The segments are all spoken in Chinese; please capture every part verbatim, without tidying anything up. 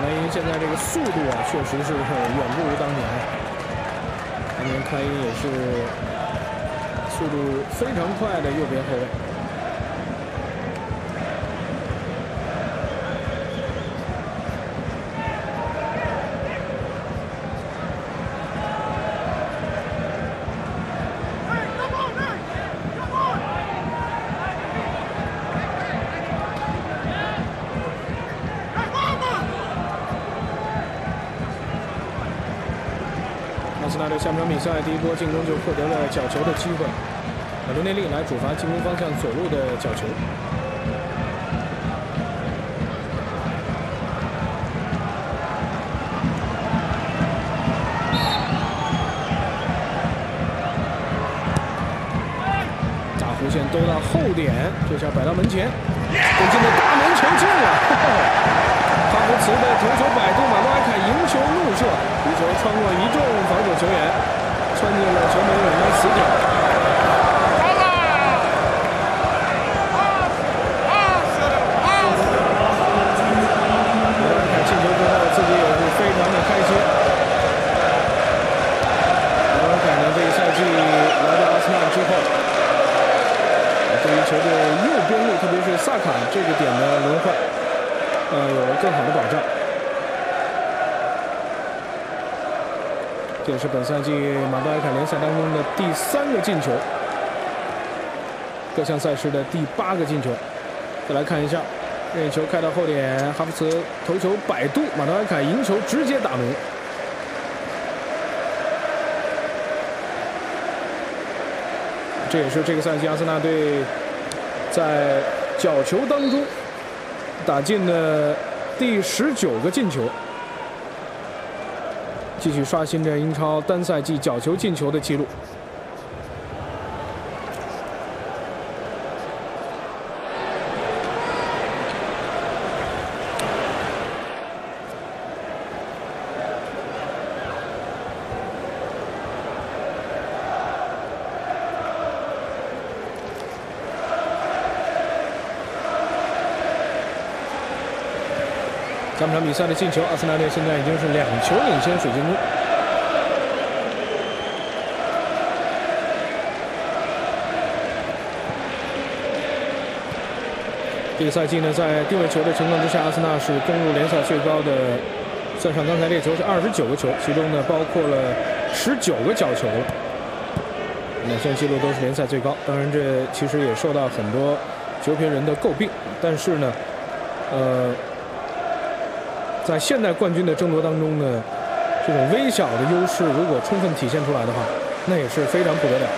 因现在这个速度啊，确实是远不如当年。当年开因也是速度非常快的右边后卫。 阿森纳队下半场比赛第一波进攻就获得了角球的机会，罗内利来主罚进攻方向左路的角球。大弧线兜到后点，这下摆到门前，滚进的大门球进了。哈弗茨的头球摆渡，马诺埃凯迎球怒射，皮球穿过一众防守球员，穿进了球门尾的死角。马诺埃凯进球之后，自己也是非常的开心。马诺埃凯呢，这个赛季来到阿森纳之后，对于球队右边路，特别是萨卡这个点的轮换。 呃，有更好的保障。这也是本赛季马德埃凯联赛当中的第三个进球，各项赛事的第八个进球。再来看一下，任意球开到后点，哈弗茨头球摆渡，马德埃凯迎球直接打门。这也是这个赛季阿森纳队在角球当中 打进的第十九个进球，继续刷新着英超单赛季角球进球的纪录。下半场比赛的进球，阿森纳队现在已经是两球领先水晶宫。这个赛季呢，在定位球的情况之下，阿森纳是攻入联赛最高的，算上刚才列球是二十九个球，其中呢包括了十九个角球，两项记录都是联赛最高。当然，这其实也受到很多球评人的诟病，但是呢，呃。 在现代冠军的争夺当中呢，这种微小的优势如果充分体现出来的话，那也是非常不得了。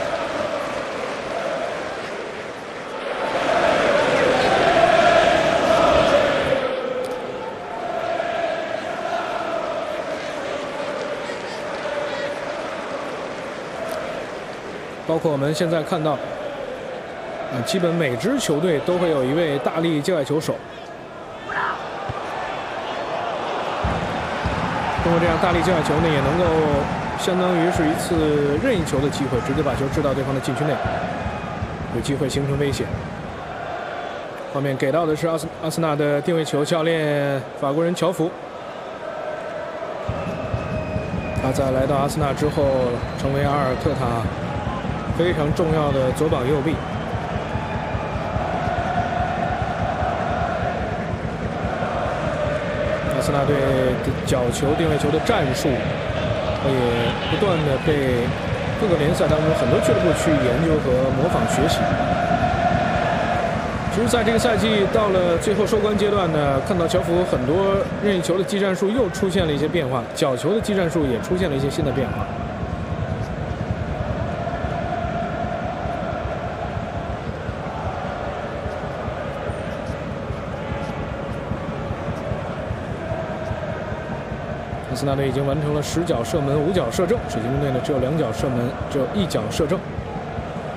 包括我们现在看到，呃，基本每支球队都会有一位大力界外球手。 通过这样大力界外球呢，也能够相当于是一次任意球的机会，直接把球掷到对方的禁区内，有机会形成威胁。画面给到的是阿斯阿森纳的定位球教练法国人乔福，他在来到阿森纳之后，成为阿尔特塔非常重要的左膀右臂。 阿森纳队的角球、定位球的战术，也不断的被各个联赛当中很多俱乐部去研究和模仿学习。其实，在这个赛季到了最后收官阶段呢，看到乔福很多任意球的技战术又出现了一些变化，角球的技战术也出现了一些新的变化。 阿森纳队已经完成了十脚射门、五脚射正，水晶宫队呢只有两脚射门，只有一脚射正。